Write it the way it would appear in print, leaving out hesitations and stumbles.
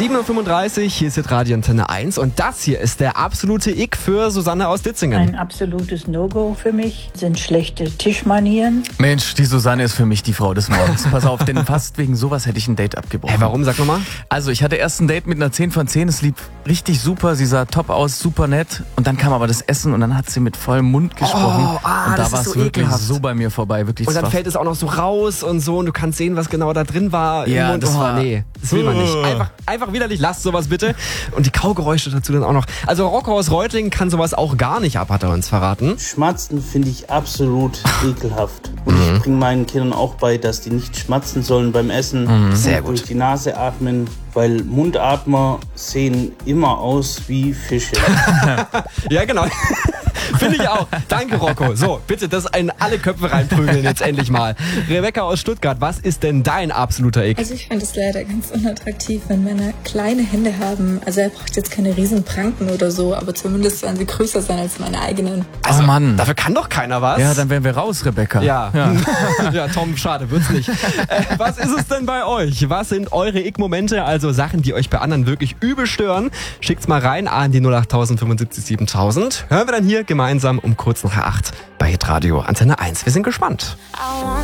7:35 Uhr, hier ist jetzt Radio Antenne 1 und das hier ist der absolute Ick für Susanne aus Ditzingen. Ein absolutes No-Go für mich sind schlechte Tischmanieren. Mensch, die Susanne ist für mich die Frau des Morgens. Pass auf, denn fast wegen sowas hätte ich ein Date abgebrochen. Hey, warum? Sag nochmal. Also ich hatte erst ein Date mit einer 10 von 10, es lief richtig super, sie sah top aus, super nett. Und dann kam aber das Essen und dann hat sie mit vollem Mund gesprochen. Und da war es so wirklich ekelhaft. So bei mir vorbei. Wirklich. Und dann fällt es auch noch so raus und so und du kannst sehen, was genau da drin war. Ja, im Mund. das war... Nee, das will man nicht. Einfach widerlich, lasst sowas bitte. Und die Kaugeräusche dazu dann auch noch. Also Rocco aus Reutlingen kann sowas auch gar nicht ab, hat er uns verraten. Schmatzen finde ich absolut ekelhaft. Und ich bringe meinen Kindern auch bei, dass die nicht schmatzen sollen beim Essen. Sehr gut. Durch die Nase atmen, weil Mundatmer sehen immer aus wie Fische. Ja, genau. Finde ich auch. Danke, Rocco. So, bitte das in alle Köpfe reinprügeln jetzt endlich mal. Rebecca aus Stuttgart, was ist denn dein absoluter Ick? Also ich finde es leider ganz unattraktiv, wenn Männer kleine Hände haben. Also er braucht jetzt keine riesen Pranken oder so, aber zumindest werden sie größer sein als meine eigenen. Also, oh Mann. Dafür kann doch keiner was. Ja, dann wären wir raus, Rebecca. Ja. Ja, Tom, schade, wird's nicht. Was ist es denn bei euch? Was sind eure Ick-Momente, also Sachen, die euch bei anderen wirklich übel stören? Schickt's mal rein an die 08000 75 7000. Hören wir dann hier gemeinsam um kurz nach 8 bei Hitradio Antenne 1. Wir sind gespannt.